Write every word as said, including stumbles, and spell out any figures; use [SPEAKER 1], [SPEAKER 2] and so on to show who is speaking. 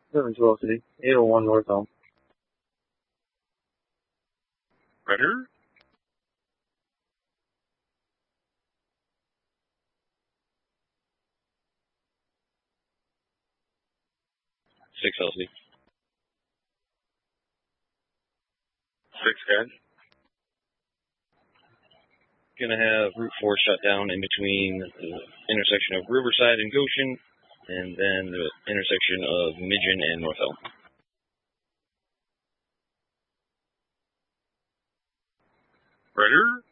[SPEAKER 1] Seven Velocity, eight oh one North Elm.
[SPEAKER 2] Rudder? Six L C.
[SPEAKER 3] Six guys.
[SPEAKER 2] Gonna have Route four shut down in between the intersection of Riverside and Goshen, and then the intersection of Midgeon and North Elm.
[SPEAKER 3] Rudder?